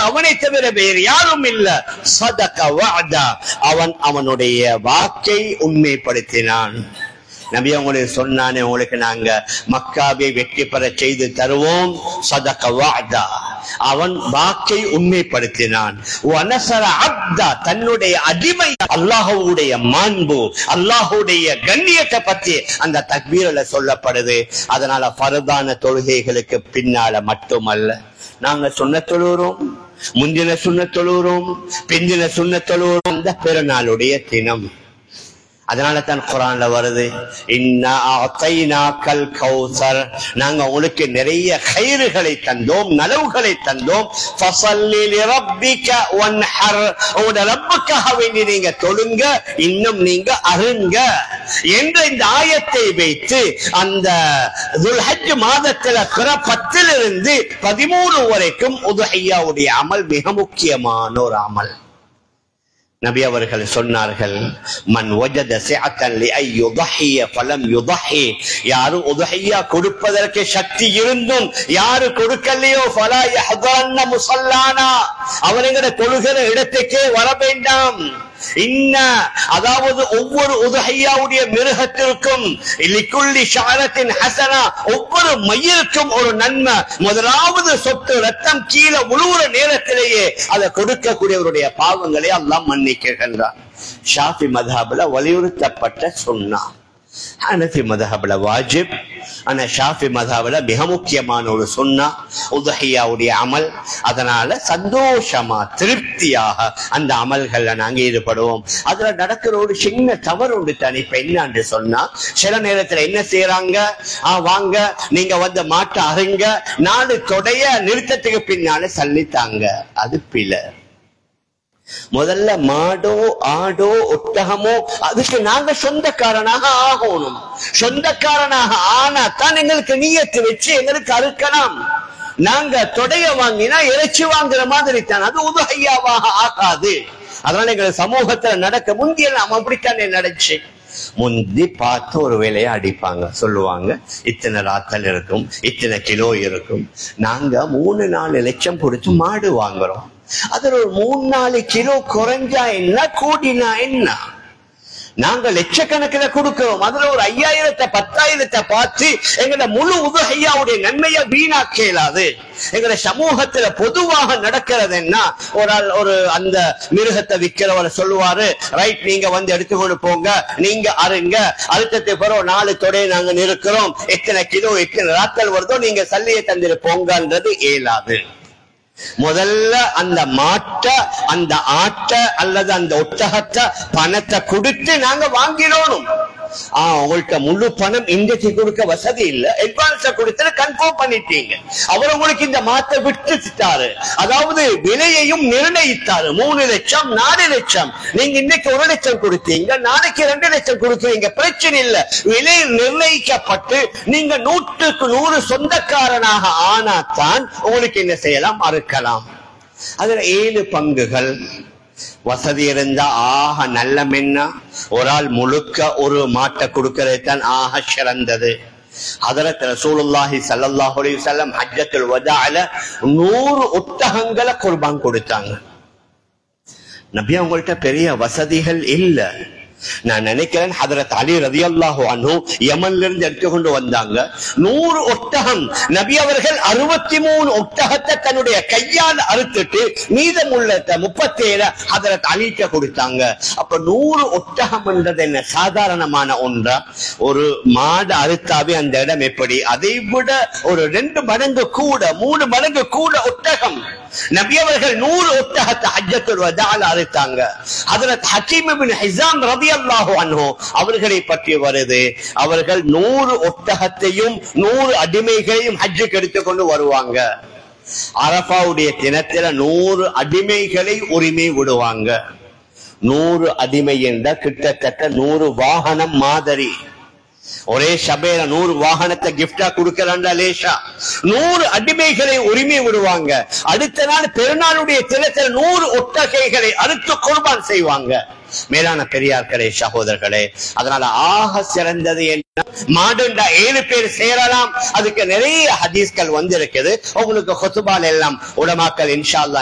அவனை தவிர வேறு யாரும் இல்ல. சதக வஅதா, அவன் அவனுடைய வாக்கை உண்மைப்படுத்தினான். நபி அவங்களுக்கு சொன்னானே, உங்களுக்கு நாங்க மக்காவை வெற்றி பெற செய்து தருவோம். சதக வஅதா, அவன் வாக்கை உண்மைப்படுத்தினான். வனஸர அப்தா, தன்னுடைய அடிமை. அல்லாஹ்வுடைய மாண்பு, அல்லாஹ்வுடைய கண்ணியத்தை பத்தி அந்த தக்பீர்ல சொல்லப்படுது. அதனால ஃபர்தான தொழுகைகளுக்கு பின்னால மட்டுமல்ல, நாங்க சுன்னத் தொழுகிறோம், முந்தின சுன்னத் தொழுகிறோம், பிந்தின சுன்னத் தொழுகிறோம். அந்த பெருநாளுடைய தினம். அதனால தான் குர்ஆன்ல வருது, இன்னா அஅதைனாக்கல் கௌசர், நாங்க உங்களுக்கு நிறைய கைறுகளை தந்தோம், நலவுகளை தந்தோம். ஃபஸல்லி லிரப்பிக வன்ஹர், உங்களுடைய ரப்புக்காக வேண்டி நீங்க தொழுங்க, இன்னும் நீங்க அருங்க என்ற இந்த ஆயத்தை வைத்து அந்த துல்ஹஜ் மாதத்துல பிற 10 13 வரைக்கும் உதுஹியாவுடைய அமல் மிக முக்கியமான ஒரு அமல். நபி அவர்கள் சொன்னார்கள், மன் வஜத சிஅத்தன் லிஐ யுضஹிய ஃபலம் யுضஹி, யாரு உதுஹியா கொடுப்பதற்கு சக்தி இருந்தும் யாரு கொடுக்கலையோ ஃபலா யஹ்தரன்ன முஸல்லானா, அவங்கள தொழுகிற இடத்துக்கே வர வேண்டாம். அதாவது ஒவ்வொரு உதுஹியாவுடைய மிருகத்திற்கும் லிக்குல்லி ஷஅரத்தின் ஹஸனா, ஒவ்வொரு மயிலுக்கும் ஒரு நன்மை. முதலாவது சொட்டு ரத்தம் கீழே விழுகிற நேரத்திலேயே அதை கொடுக்கக்கூடியவருடைய பாவங்களை அல்லாஹ் மன்னிக்கின்றார். ஷாஃபி மذஹப்ல வலியுறுத்தப்பட்ட சுன்னா, ஹனஃபி மذஹப்ல வாஜிப், ஆனா ஷாஃபி மذஹப்ல மிக முக்கியமான ஒரு சுன்னா உதுஹியாவுடைய அமல். அதனால சந்தோஷமா திருப்தியாக அந்த அமல்கள்ல நாங்க ஈடுபடுவோம். அதுல நடக்கிற ஒரு சின்ன தவறு உண்டு தானே. இப்ப என்னன்னு சொன்னா, சில நேரத்துல என்ன செய்யறாங்க, வாங்க நீங்க வந்து மாட்ட அருங்க, 4 தொடைய நிறுத்தத்துக்கு பின்னால சல்லித்தாங்க. அது பிழை. முதல்ல மாடோ ஆடோ ஒட்டகமோ அதுக்கு நாங்க சொந்தக்காரனாக ஆகணும். சொந்தக்காரனாக ஆனா தான் எங்களுக்கு நியத்து வச்சு எங்களுக்கு அறுக்கலாம். நாங்க தொடைய வாங்கினா இறைச்சி வாங்குற மாதிரி தான், அது உதுஹியாவாக ஆகாது. அதனால எங்க சமூகத்துல நடக்க முந்திய நாம அப்படித்தானே நடந்துச்சு. முந்தி பார்த்து ஒரு வேலையை அடிப்பாங்க, சொல்லுவாங்க இத்தனை ராத்தல் இருக்கும், இத்தனை கிலோ இருக்கும். நாங்க 3-4 லட்சம் கொடுத்து மாடு வாங்குறோம். அதுல ஒரு 3-4 கிலோ குறைஞ்சா என்ன, கூடினா என்ன? நாங்க லட்சக்கணக்கில் கொடுக்கிறோம். அதுல ஒரு 5000-10,000 பார்த்து எங்களை முழு உதுஹியாவுடைய நன்மையை வீணாக்க இயலாது. எங்களை சமூகத்துல பொதுவாக நடக்கிறது என்ன, ஒரு அந்த மிருகத்தை விற்கிறவரை சொல்லுவாரு, ரைட் நீங்க வந்து எடுத்துக்கொண்டு போங்க, நீங்க அருங்க, அழுத்தத்தை பிறகு 4 தொடையை நாங்க நிறுக்கிறோம், எத்தனை கிலோ எத்தனை ராத்தல் வருதோ நீங்க சல்லியை தந்திரு போங்கன்றது இயலாது. முதல்ல அந்த மாட்டை, அந்த ஆட்டை அல்லது அந்த ஒட்டகத்தை பணத்தை கொடுத்து நாங்க வாங்கிடணும். உங்கள்கிட்ட முழு பணம் இன்றைக்கு கொடுக்க வசதி இல்ல, அட்வான்ஸ கொடுத்து கன்ஃபார்ம் பண்ணிட்டீங்க. அவர் உங்களுக்கு இந்த மாத்தை விட்டுட்டாரு, அதாவது விலையையும் நிர்ணயித்தாரு. 3 லட்சம் 4 லட்சம், நீங்க இன்னைக்கு 1 லட்சம் கொடுத்தீங்க, நாளைக்கு 2 லட்சம் கொடுத்தீங்க, பிரச்சனை இல்ல. விலை நிர்ணயிக்கப்பட்டு நீங்க 100க்கு 100 சொந்தக்காரனாக ஆனாத்தான் உங்களுக்கு என்ன செய்யலாம், அறுக்கலாம். அதுல 7 பங்குகள். வசதி இருந்தா ஆக நல்ல மென்னா ஒரு ஆள் முழுக்க ஒரு மாட்டை கொடுக்கிறது தான் ஆக சிறந்தது. ஹதரத் ரசூலுல்லாஹி ஸல்லல்லாஹு அலைஹி வஸல்லம் ஹஜ்ஜத்துல் வதாஅல 100 ஒட்டகங்களை குர்பான் கொடுத்தாங்க. நபி அவங்கள்ட்ட பெரிய வசதிகள் இல்ல. நான் நினைக்கிறேன் ஹதரத் அலி ரலியல்லாஹு அன்ஹு யமன்ல இருந்து எடுத்துக்கொண்டு வந்தாங்க 100 ஒட்டகம். நபி அவர்கள் 63 ஒட்டகத்தை தன்னுடைய கையால் அறுத்துட்டு மீதமுள்ள 37 ஹதரத் அலிட்ட கொடுத்தாங்க. அப்ப 100 ஒட்டகம் என்றது என்ன சாதாரணமான ஒன்றா? ஒரு மாடு அறுத்தாவே அந்த இடம் எப்படி, அதை விட ஒரு 2 மடங்கு கூட 3 மடங்கு கூட ஒட்டகம். நபி அவர்கள் 100 ஒட்டகத்தை ஹஜ்ஜத்துல் வதாஅல அறுத்தாங்க. ஹஜ்ரத் ஹக்கீம் இப்னு ஹிஸாம் ரலியல்லாஹு அன்ஹு அவர்களை பற்றி வருது, அவர்கள் 100 ஒட்டகத்தையும் 100 அடிமைகளையும் ஹஜ்ஜுக்கு எடுத்துக்கொண்டு வருவாங்க. அரஃபாவுடைய தினத்தில 100 அடிமைகளை உரிமை விடுவாங்க. 100 அடிமை என்ற கிட்டத்தட்ட 100 வாகனம் மாதிரி. ஒரே சபையில 100 வாகனத்தை கிஃப்டா கொடுக்கறாண்டா லேஷா. 100 அடிமைகளை உரிமை விடுவாங்க. அடுத்த நாள் பெருநாளுடைய தினத்தில் 100 ஒட்டகைகளை அறுத்து குர்பான் செய்வாங்க. மேலான பெரியார்களே, சகோதரர்களே, அதனால ஆக சிறந்தது என்ன, மாடுண்டா 7 பேர் சேரலாம். அதுக்கு நிறைய ஹதீஸ்கள் வந்திருக்குது. உங்களுக்கு ஹுத்பால் எல்லாம் உலமாக்கள் இன்ஷா அல்லாஹ்